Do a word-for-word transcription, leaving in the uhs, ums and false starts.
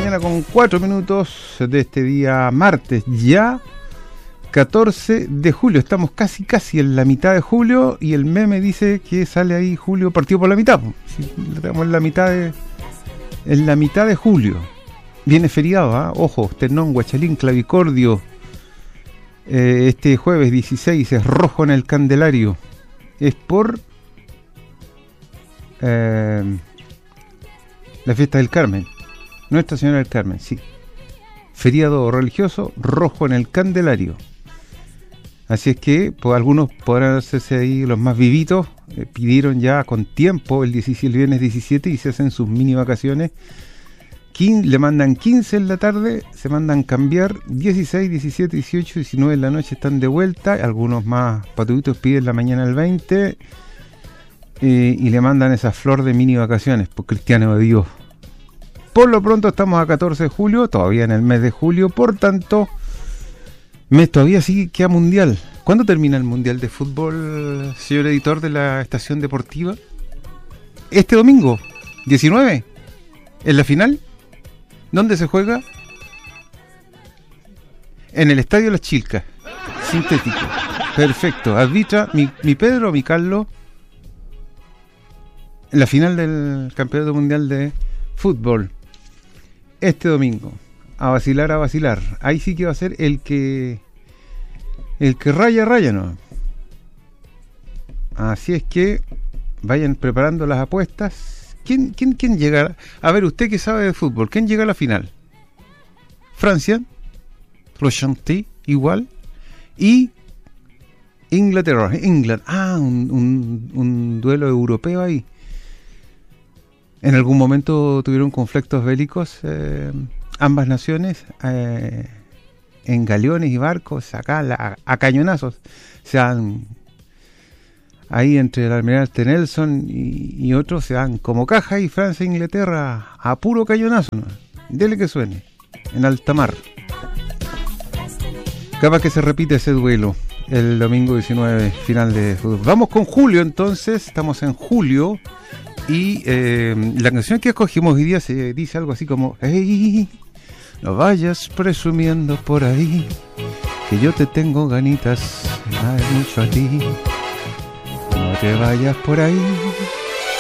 mañana con cuatro minutos de este día martes, ya catorce de julio. Estamos casi casi en la mitad de julio y el meme dice que sale ahí julio partido por la mitad. Sí, estamos en la mitad de en la mitad de julio. Viene feriado, ¿eh? Ojo, Ternón, Huachalín, Clavicordio. Eh, este jueves dieciséis es rojo en el Candelario. Es por eh, la fiesta del Carmen. Nuestra Señora del Carmen, sí. Feriado religioso, rojo en el Candelario. Así es que pues, algunos podrán hacerse ahí los más vivitos. Eh, pidieron ya con tiempo el, diecisiete, el viernes diecisiete y se hacen sus mini vacaciones. quince, le mandan quince en la tarde, se mandan cambiar. dieciséis, diecisiete, dieciocho, diecinueve en la noche están de vuelta. Algunos más patuditos piden la mañana el veinte. Eh, y le mandan esa flor de mini vacaciones por Cristiano de Dios. Por lo pronto estamos a catorce de julio, todavía en el mes de julio, por tanto, mes todavía sí queda mundial. ¿Cuándo termina el mundial de fútbol, señor editor de la estación deportiva? Este domingo, diecinueve, ¿en la final? ¿Dónde se juega? En el Estadio Las Chilcas, sintético. Perfecto, arbitra mi, mi Pedro o mi Carlos en la final del Campeonato Mundial de Fútbol. Este domingo, a vacilar, a vacilar. Ahí sí que va a ser el que el que raya, raya, ¿no? Así es que vayan preparando las apuestas. ¿Quién, quién, quién llega? A ver, usted que sabe de fútbol, ¿quién llega a la final? Francia, Rochanty, igual, y Inglaterra, England. Ah, un, un, un duelo europeo ahí. En algún momento tuvieron conflictos bélicos eh, ambas naciones eh, en galeones y barcos acá la, a cañonazos. Se dan ahí entre el almirante Nelson y, y otros, se dan como caja y Francia e Inglaterra a puro cañonazo, ¿no? Dele que suene en alta mar. Capaz que se repite ese duelo el domingo diecinueve, final de fútbol. Vamos con julio entonces, estamos en julio. Y eh, la canción que escogimos hoy día se dice algo así como: hey, no vayas presumiendo por ahí, que yo te tengo ganitas, hay mucho a ti. No te vayas por ahí,